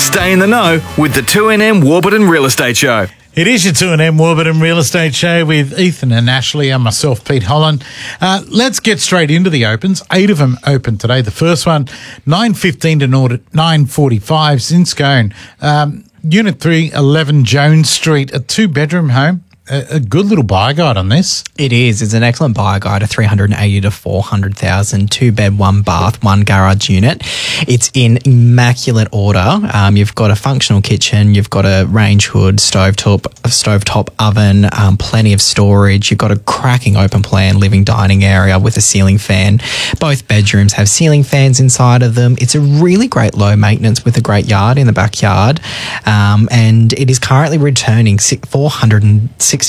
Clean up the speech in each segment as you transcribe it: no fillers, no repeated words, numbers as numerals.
Stay in the know with the 2NM Warburton Real Estate Show. It is your 2NM Warburton Real Estate Show with Ethan and Ashley and myself, Pete Holland. Let's get straight into the opens. 8 of them open today. The first one, 9:15 to 9:45, Zinscone. Unit 3, 11 Jones Street, a 2-bedroom home. A good little buy guide on this. It is. It's an excellent buy guide of 380 to 400,000, 2-bed, 1-bath, 1 garage unit. It's in immaculate order. You've got a functional kitchen, you've got a range hood, stovetop oven, plenty of storage. You've got a cracking open plan living dining area with a ceiling fan. Both bedrooms have ceiling fans inside of them. It's a really great low maintenance with a great yard in the backyard, and it is currently returning $465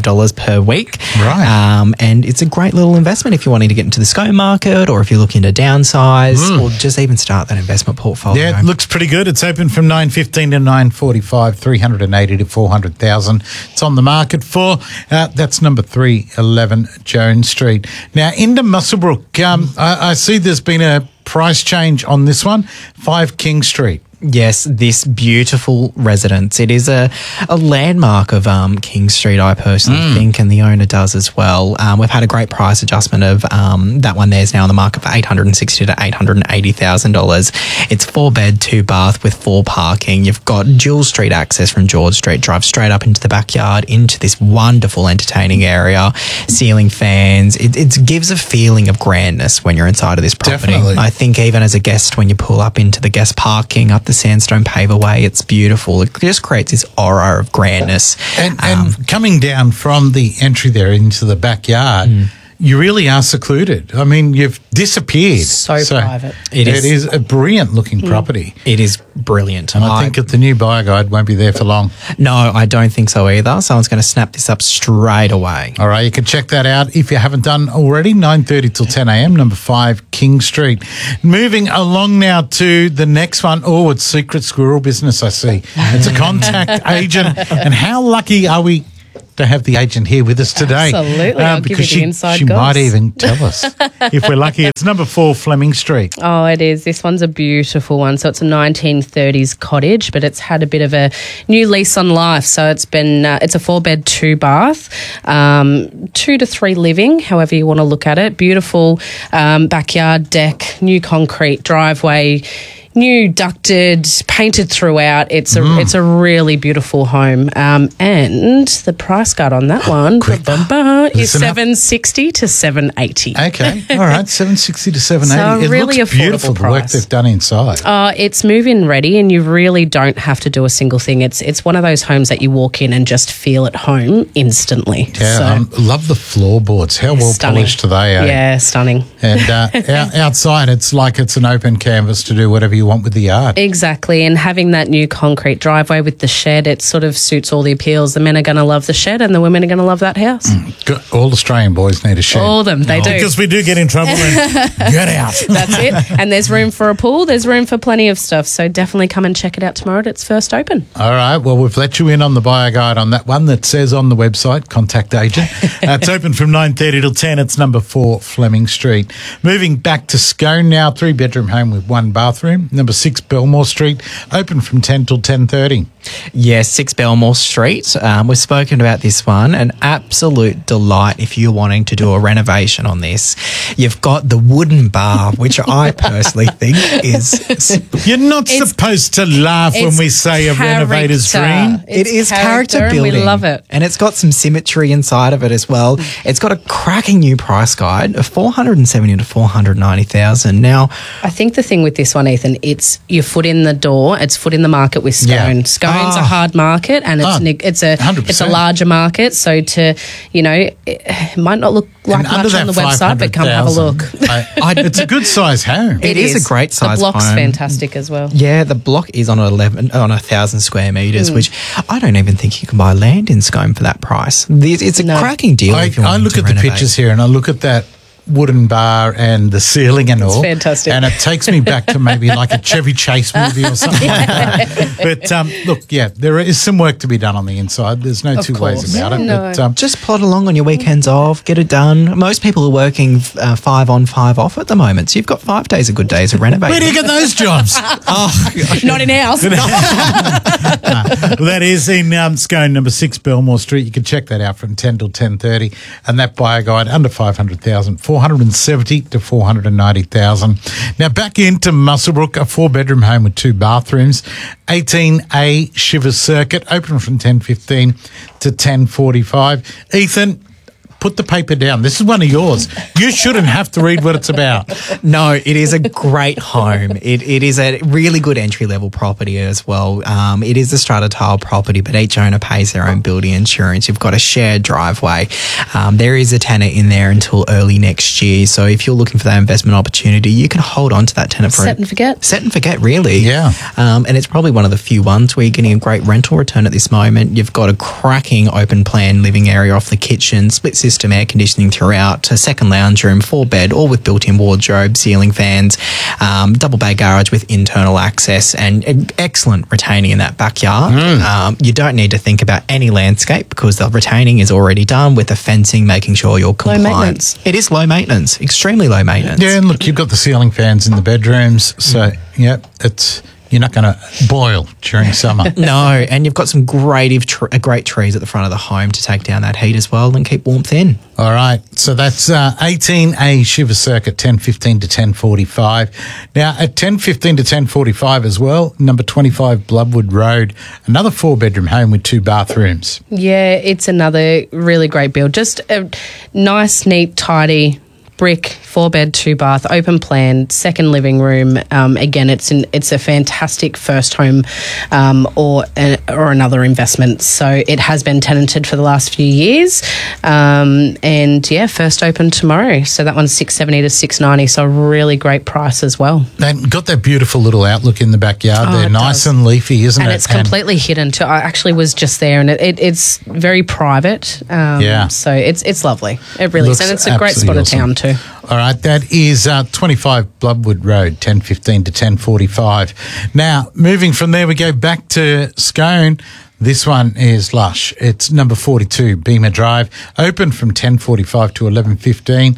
per week. Right. And it's a great little investment if you're wanting to get into the Scone market or if you're looking to downsize or just even start that investment portfolio. Yeah, it looks pretty good. It's open from 9:15 to 9:45, 380 to 400,000. It's on the market for, that's number 3, 11 Jones Street. Now, into Muswellbrook, I see there's been a price change on this one, 5 King Street. Yes, this beautiful residence. It is a landmark of King Street, I personally think, and the owner does as well. We've had a great price adjustment of that one there's now on the market for $860,000 to $880,000. It's 4-bed, 2-bath with 4 parking. You've got dual street access from George Street. Drive straight up into the backyard, into this wonderful entertaining area, ceiling fans. It gives a feeling of grandness when you're inside of this property. Definitely. I think even as a guest, when you pull up into the guest parking up the sandstone paverway, it's beautiful. It just creates this aura of grandness. And coming down from the entry there into the backyard, you really are secluded. I mean, you've disappeared. So private. It is a brilliant looking property. It is brilliant. And I think that the new buyer guide won't be there for long. No, I don't think so either. Someone's going to snap this up straight away. All right, you can check that out if you haven't done already, 9:30 till 10 a.m, number 5 King Street. Moving along now to the next one. Oh, it's Secret Squirrel Business, I see. It's a contact agent. And how lucky are we to have the agent here with us today? Absolutely. I'll give you the inside she goss. might even tell us if we're lucky. It's number 4 Fleming Street. Oh, it is. This one's a beautiful one. So it's a 1930s cottage, but it's had a bit of a new lease on life. So it's been, it's a 4-bed, 2-bath, 2 to 3 living, however you want to look at it. Beautiful backyard, deck, new concrete driveway, new ducted, painted throughout. It's a really beautiful home. And the price guide on that one is $760 to $780. Okay, all right, $760 to $780. So it really looks affordable beautiful, the work price. they've done inside. It's move-in ready, and you really don't have to do a single thing. It's one of those homes that you walk in and just feel at home instantly. Yeah, love the floorboards. How well stunning. polished are they? Yeah, stunning. And outside, it's like it's an open canvas to do whatever you want with the yard. Exactly, and having that new concrete driveway with the shed, it sort of suits all the appeals. The men are going to love the shed, and the women are going to love that house. Good. All Australian boys need a shed. All of them, they do. Because we do get in trouble and get out. That's it. And there's room for a pool. There's room for plenty of stuff. So definitely come and check it out tomorrow at its first open. All right. Well, we've let you in on the buyer guide on that one that says on the website, contact agent. It's open from 9:30 till 10. It's number 4 Fleming Street. Moving back to Scone now, 3-bedroom home with 1 bathroom. Number 6 Belmore Street, open from 10 till 10:30. Yes, 6 Belmore Street. We've spoken about this one. An absolute delight if you're wanting to do a renovation on this. You've got the wooden bar, which I personally think is... You're not supposed to laugh when we say a renovator's dream. It is character building. We love it. And it's got some symmetry inside of it as well. It's got a cracking new price guide of $470,000 to $490,000. Now, I think the thing with this one, Ethan, it's your foot in the door. It's foot in the market with Scone. Yeah. Scone's a hard market, and it's a 100%. larger market. So it might not look like much on the website, but come have a look. It's a good size home. It is a great size home. The block's home. fantastic as well. Yeah, the block is on 1,000 square metres, which I don't even think you can buy land in Scone for that price. It's a cracking deal. I look at the pictures here and I look at that wooden bar and the ceiling and all. fantastic. And it takes me back to maybe like a Chevy Chase movie or something like that. But look, yeah, there is some work to be done on the inside. There's no two ways course. about it. No. But, Just plod along on your weekends off, get it done. Most people are working 5 on, 5 off at the moment, so you've got 5 days of good days of renovating. where do you get those jobs? Not in ours. That is in Scone, number 6, Belmore Street. You can check that out from 10 till 10:30. And that buyer guide under 500,000, 470 to 490,000. Now back into Muswellbrook, a 4-bedroom home with 2 bathrooms, 18A Shivers Circuit, open from 10:15 to 10:45. Ethan, put the paper down. This is one of yours. You shouldn't have to read what it's about. No, it is a great home. It is a really good entry-level property as well. It is a strata tile property, but each owner pays their own building insurance. You've got a shared driveway. There is a tenant in there until early next year. So if you're looking for that investment opportunity, you can hold on to that tenant for Set and forget. Set and forget, really. Yeah. And it's probably one of the few ones where you're getting a great rental return at this moment. You've got a cracking open plan living area off the kitchen, split system air conditioning throughout, a second lounge room, 4-bed, all with built-in wardrobe, ceiling fans, double bay garage with internal access, and excellent retaining in that backyard. You don't need to think about any landscape because the retaining is already done with the fencing, making sure you're compliant. maintenance. It is low maintenance, extremely low maintenance. Yeah, and look, you've got the ceiling fans in the bedrooms. So, yeah, you're not going to boil during summer. No, and you've got some great trees at the front of the home to take down that heat as well and keep warmth in. All right, so that's 18A Shiver Circuit, 10:15 to 10:45. Now, at 10:15 to 10:45 as well, number 25 Bloodwood Road, another 4-bedroom home with 2 bathrooms. Yeah, it's another really great build. Just a nice, neat, tidy brick, 4-bed, 2-bath, open plan, second living room. Again, it's a fantastic first home or another investment. So it has been tenanted for the last few years, and yeah, first open tomorrow. So that one's 670 to 690. So a really great price as well. And got that beautiful little outlook in the backyard there, it nice does. and leafy, isn't And it? it's completely hidden too. I actually was just there, and it's very private. Yeah. So it's lovely. It really is, Looks and it's a great spot absolutely of town awesome. too. All right, that is 25 Bloodwood Road, 10:15 to 10:45. Now, moving from there, we go back to Scone. This one is lush. It's number 42, Beamer Drive, open from 10:45 to 11:15.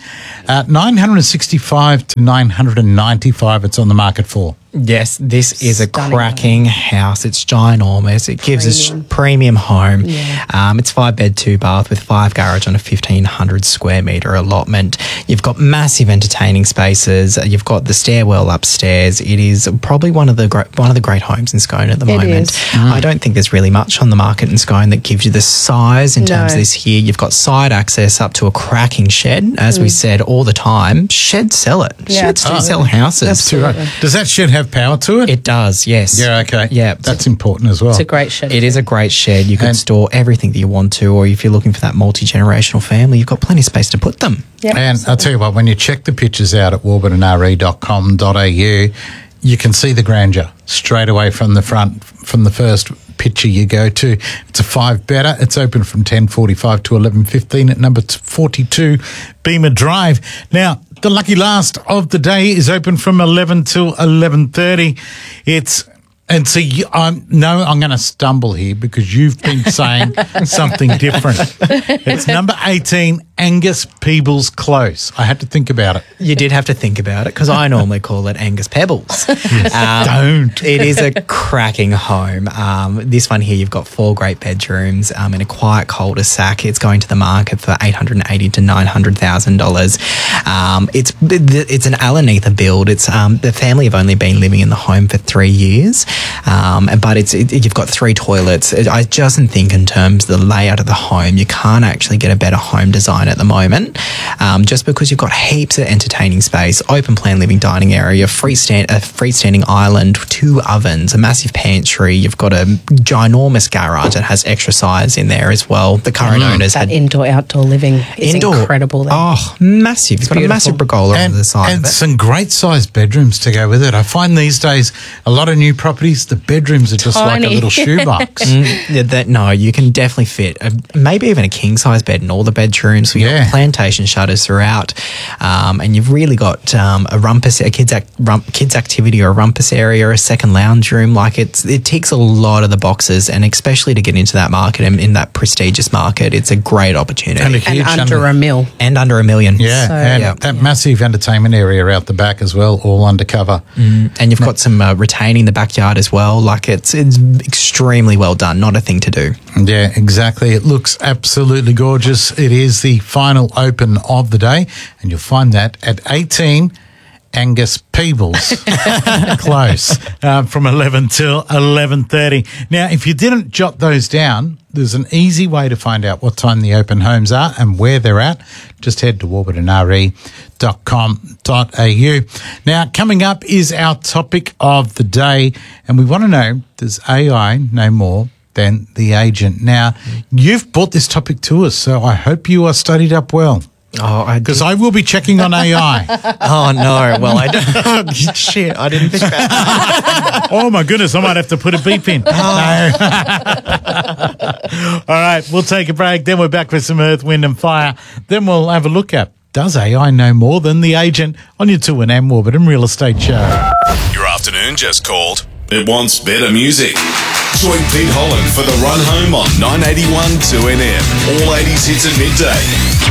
965 to 995 it's on the market for. Yes, this is a Stunning cracking house. It's ginormous. It gives us premium home. It's 5-bed, 2-bath with 5 garage on a 1,500 square metre allotment. You've got massive entertaining spaces. You've got the stairwell upstairs. It is probably one of the great homes in Scone at the moment. is. I don't think there's really much on the market in Scone that gives you the size in terms of this here. You've got side access up to a cracking shed. As we said all the time, sheds sell it. Yeah, Sheds do absolutely. sell houses. Absolutely. Does that shed have power to it? It does, yes. Yeah, okay. Yeah. That's important as well. It's a great shed. It is a great shed. You can And- store everything that you want to, or if you're looking for that multi-generational family, you've got plenty of space to put them. Yep. And I'll tell you what, when you check the pictures out at warburtonre.com.au, you can see the grandeur straight away from the front, from the first picture you go to. It's a 5-bedder. It's open from 10:45 to 11:15 at number 42 Beamer Drive. Now, the lucky last of the day is open from 11 till 11:30. And see, I'm going to stumble here because you've been saying something different. It's number 18, Angus Peebles Close. I had to think about it. You did have to think about it because I normally call it Angus Pebbles. Don't. It is a cracking home. This one here, you've got 4 great bedrooms in a quiet cul-de-sac. It's going to the market for $880,000 to $900,000. It's an Alanetha build. It's the family have only been living in the home for 3 years. But you've got 3 toilets. I just think in terms of the layout of the home, you can't actually get a better home design at the moment, just because you've got heaps of entertaining space, open plan living dining area, freestanding island, 2 ovens, a massive pantry. You've got a ginormous garage that has extra size in there as well. The current owners That had indoor-outdoor living is incredible there. Oh, massive! You've got a massive pergola on the side and of it. some great sized bedrooms to go with it. I find these days a lot of new properties, the bedrooms are just like a Tiny. little shoebox. No, you can definitely fit maybe even a king size bed in all the bedrooms. Yeah. plantation shutters throughout, and you've really got a rumpus, a kids activity or a rumpus area, a second lounge room. Like it ticks a lot of the boxes, and especially to get into that market and in that prestigious market, it's a great opportunity. And a And huge under $1 million. And under $1 million. Yeah, So- and Yeah. that massive entertainment area out the back as well, all undercover. And you've got some retaining the backyard as well. Like it's extremely well done. Not a thing to do. Yeah, exactly. It looks absolutely gorgeous. It is the final open of the day, and you'll find that at 18 Angus Peebles. Close. From 11 till 11:30. Now, if you didn't jot those down, there's an easy way to find out what time the open homes are and where they're at. Just head to warburtonre.com.au. Now, coming up is our topic of the day, and we want to know, does AI know more than the agent? Now, you've brought this topic to us, so I hope you are studied up well. Oh, Because I will be checking on AI. Oh no! Well, I don't. Shit, I didn't think about that. Oh my goodness, I might have to put a beep in. No. All right, we'll take a break. Then we're back with some Earth, Wind and Fire. Then we'll have a look at, does AI know more than the agent, on your 2NM Warburton Real Estate Show. Your afternoon just called. It wants better music. Join Pete Holland for the run home on 981 2NM. All 80s hits at midday.